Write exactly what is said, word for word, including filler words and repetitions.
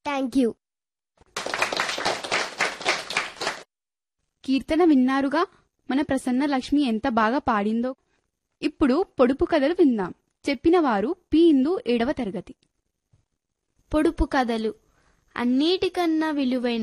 Thank you. కీర్తన విన్నారుగా, మన ప్రసన్న లక్ష్మి ఎంత బాగా పాడిందో. ఇప్పుడు పొడుపు కథలు విందాం. చెప్పిన వారు పి ఇందు ఏడవ తరగతి. పొడుపు కథలు. అన్నిటికన్నా విలువైన